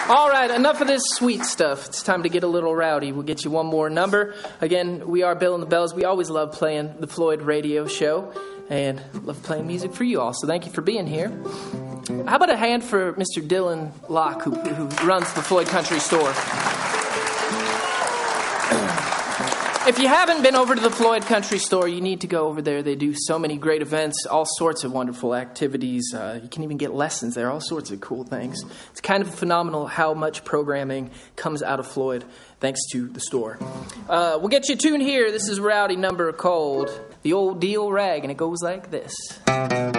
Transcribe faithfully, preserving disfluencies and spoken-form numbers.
All right, enough of this sweet stuff. It's time to get a little rowdy. We'll get you one more number. Again, we are Bill and the Bells. We always love playing the Floyd radio show and love playing music for you all. So thank you for being here. How about a hand for Mister Dylan Locke, who, who runs the Floyd Country Store? If you haven't been over to the Floyd Country Store, you need to go over there. They do so many great events, all sorts of wonderful activities. Uh, you can even get lessons there, all sorts of cool things. It's kind of phenomenal how much programming comes out of Floyd thanks to the store. Uh, we'll get you tuned here. This is Rowdy number called The Old Deal Rag, and it goes like this.